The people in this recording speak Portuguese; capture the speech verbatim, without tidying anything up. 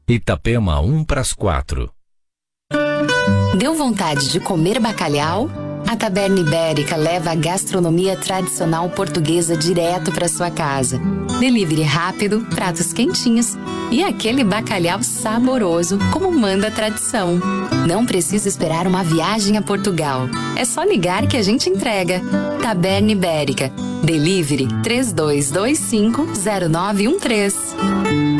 Itapema um para as quatro. Deu vontade de comer bacalhau? A Taberna Ibérica leva a gastronomia tradicional portuguesa direto para sua casa. Delivery rápido, pratos quentinhos e aquele bacalhau saboroso, como manda a tradição. Não precisa esperar uma viagem a Portugal. É só ligar que a gente entrega. Taberna Ibérica. Delivery três dois dois cinco zero nove um três.